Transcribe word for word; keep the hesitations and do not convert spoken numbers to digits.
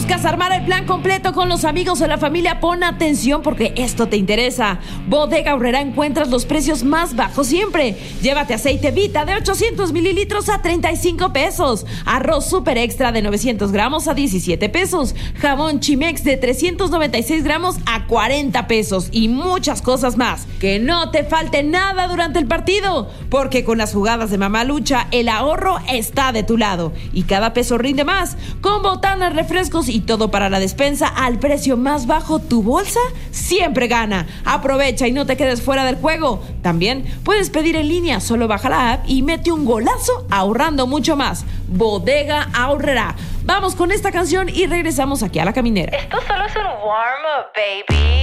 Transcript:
¿Buscas armar el plan completo con los amigos o la familia? Pon atención porque esto te interesa. Bodega Aurrerá encuentras los precios más bajos siempre. Llévate aceite Vita de ochocientos mililitros a treinta y cinco pesos. Arroz Super Extra de novecientos gramos a diecisiete pesos. Jabón Chimex de trescientos noventa y seis gramos a cuarenta pesos. Y muchas cosas más. Que no te falte nada durante el partido. Porque con las jugadas de Mamalucha, el ahorro está de tu lado. Y cada peso rinde más. Con botanas, refrescos y todo para la despensa al precio más bajo, tu bolsa siempre gana. Aprovecha y no te quedes fuera del juego. También puedes pedir en línea, solo baja la app y mete un golazo ahorrando mucho más. Bodega Aurrerá. Vamos con esta canción y regresamos aquí a La Caminera. Esto solo es un warm-up, baby.